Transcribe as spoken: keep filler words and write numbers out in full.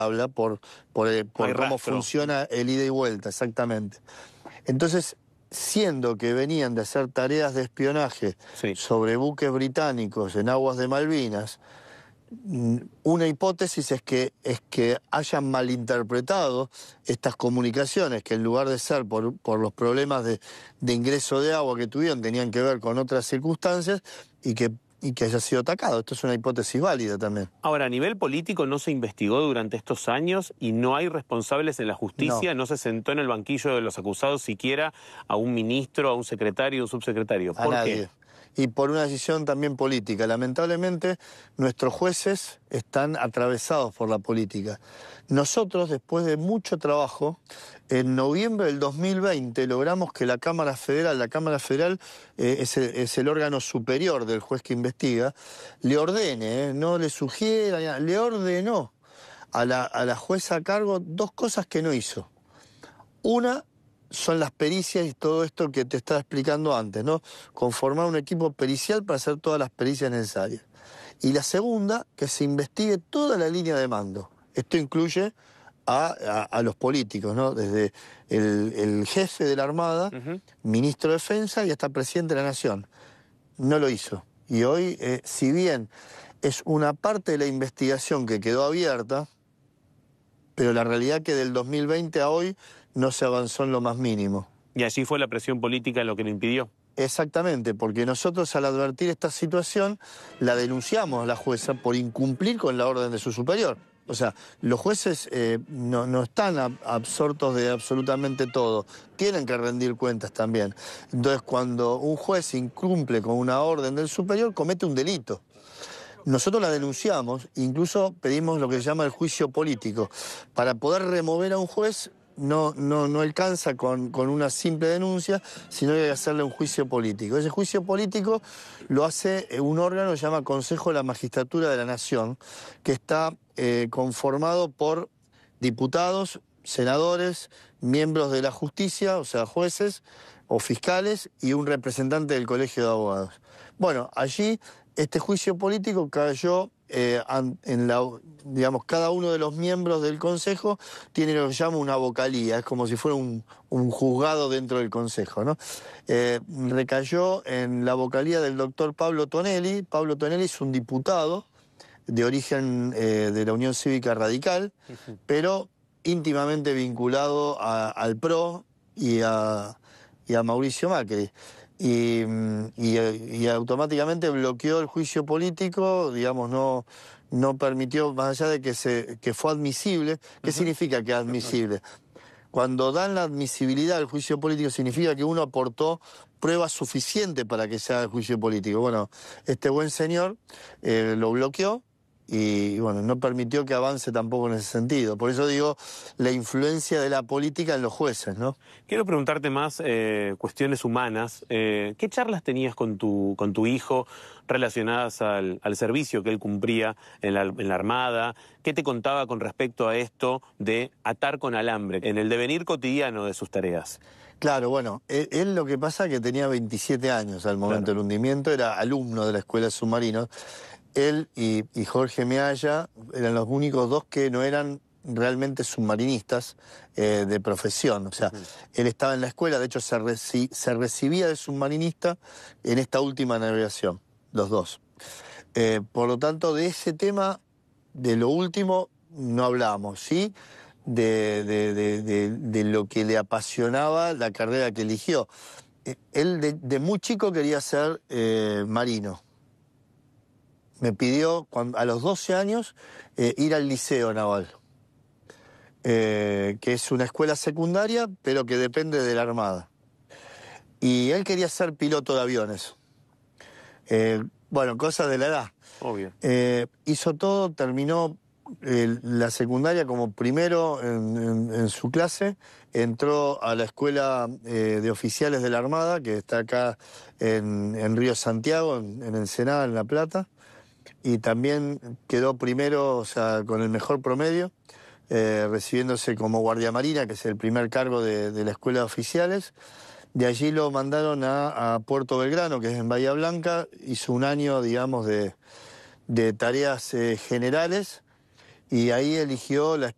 habla por, por, eh, por Hay cómo rastro. funciona el ida y vuelta, exactamente. Entonces, siendo que venían de hacer tareas de espionaje Sí. sobre buques británicos en aguas de Malvinas, una hipótesis es que, es que hayan malinterpretado estas comunicaciones, que en lugar de ser por, por los problemas de, de ingreso de agua que tuvieron, tenían que ver con otras circunstancias, y que, y que haya sido atacado. Esto es una hipótesis válida también. Ahora, a nivel político no se investigó durante estos años y no hay responsables en la justicia, no, no se sentó en el banquillo de los acusados siquiera a un ministro, a un secretario, a un subsecretario. A ¿Por nadie. qué? Y por una decisión también política. Lamentablemente, nuestros jueces están atravesados por la política. Nosotros, después de mucho trabajo, en noviembre del dos mil veinte logramos que la Cámara Federal, la Cámara Federal eh, es, el, es el órgano superior del juez que investiga, le ordene, eh, no le sugiera, le ordenó a la, a la jueza a cargo dos cosas que no hizo. Una son las pericias y todo esto que te estaba explicando antes, ¿no? Conformar un equipo pericial para hacer todas las pericias necesarias. Y la segunda, que se investigue toda la línea de mando. Esto incluye a, a, a los políticos, ¿no? Desde el, el jefe de la Armada, uh-huh. ministro de Defensa y hasta presidente de la Nación. No lo hizo. Y hoy, eh, si bien es una parte de la investigación que quedó abierta, pero la realidad es que del dos mil veinte a hoy no se avanzó en lo más mínimo. ¿Y allí fue la presión política lo que lo impidió? Exactamente, porque nosotros al advertir esta situación la denunciamos a la jueza por incumplir con la orden de su superior. O sea, los jueces eh, no, no están ab absortos de absolutamente todo, tienen que rendir cuentas también. Entonces, cuando un juez incumple con una orden del superior, comete un delito. Nosotros la denunciamos, incluso pedimos lo que se llama el juicio político. Para poder remover a un juez no, no, no alcanza con, con una simple denuncia, sino que hay que hacerle un juicio político. Ese juicio político lo hace un órgano que se llama Consejo de la Magistratura de la Nación, que está eh, conformado por diputados, senadores, miembros de la justicia, o sea, jueces o fiscales, y un representante del Colegio de Abogados. Bueno, allí este juicio político cayó eh, en la, digamos, cada uno de los miembros del Consejo tiene lo que se llama una vocalía, es como si fuera un, un juzgado dentro del Consejo, ¿no? Eh, recayó en la vocalía del doctor Pablo Tonelli. Pablo Tonelli es un diputado de origen eh, de la Unión Cívica Radical, uh-huh. pero íntimamente vinculado a, al P R O y a, y a Mauricio Macri. Y, y, y automáticamente bloqueó el juicio político, digamos, no, no permitió, más allá de que, se, que fue admisible. ¿Qué uh-huh. significa que es admisible? Cuando dan la admisibilidad al juicio político significa que uno aportó pruebas suficientes para que se haga el juicio político. Bueno, este buen señor eh, lo bloqueó y bueno, no permitió que avance tampoco en ese sentido. Por eso digo, la influencia de la política en los jueces, ¿no? Quiero preguntarte más eh, cuestiones humanas. Eh, ¿Qué charlas tenías con tu, con tu hijo relacionadas al, al servicio que él cumplía en la, en la Armada? ¿Qué te contaba con respecto a esto de atar con alambre en el devenir cotidiano de sus tareas? Claro, bueno, él, él lo que pasa es que tenía veintisiete años al momento claro. del hundimiento, era alumno de la Escuela de Submarinos. Él y, y Jorge Mealla eran los únicos dos que no eran realmente submarinistas eh, de profesión. O sea, uh-huh. él estaba en la escuela, de hecho se, reci se recibía de submarinista en esta última navegación, los dos. Eh, por lo tanto, de ese tema, de lo último, no hablábamos, ¿sí? De, de, de, de, de lo que le apasionaba la carrera que eligió. Eh, él de, de muy chico quería ser eh, marino. Me pidió cuando, a los doce años eh, ir al Liceo Naval, eh, que es una escuela secundaria, pero que depende de la Armada. Y él quería ser piloto de aviones. Eh, bueno, cosas de la edad. Obvio. Eh, hizo todo, terminó eh, la secundaria como primero en, en, en su clase, entró a la escuela eh, de oficiales de la Armada, que está acá en, en Río Santiago, en, en Ensenada, en La Plata. Y también quedó primero, o sea, con el mejor promedio, eh, recibiéndose como guardia marina, que es el primer cargo de, de la escuela de oficiales. De allí lo mandaron a, a Puerto Belgrano, que es en Bahía Blanca. Hizo un año, digamos, de, de tareas eh, generales, y ahí eligió la,